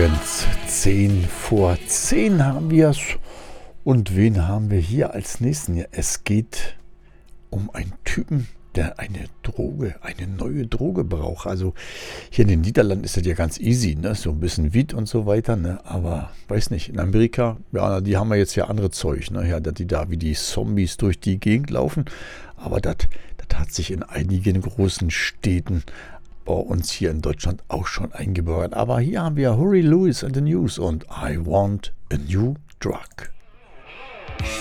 morgens 10 vor 10 haben wir es. Und wen haben wir hier als nächsten? Ja, es geht um einen Typen, der eine neue Droge braucht. Also hier in den Niederlanden ist das ja ganz easy, ne? So ein bisschen Weed und so weiter, ne? Aber weiß nicht, in Amerika, ja, die haben ja jetzt ja andere Zeug, ne? Ja, dass die da wie die Zombies durch die Gegend laufen. Aber das hat sich in einigen großen Städten bei uns hier in Deutschland auch schon eingebürgert. Aber hier haben wir Huey Lewis and the News und I Want a New Drug.